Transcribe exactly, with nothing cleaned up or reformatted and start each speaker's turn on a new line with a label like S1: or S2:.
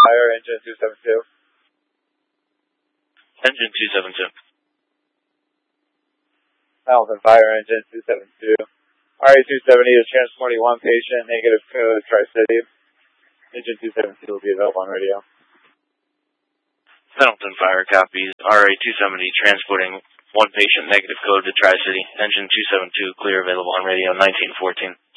S1: Fire, engine two seven two.
S2: Engine two seven two.
S1: Hamilton Fire, engine two seven two. R A two seventy is transporting one patient, negative code, Tri-City. Engine two seven two will be available on radio.
S2: Pendleton Fire copies. R A two seventy transporting one patient, negative code to Tri-City. Engine two seven two, clear, available on radio, nineteen fourteen.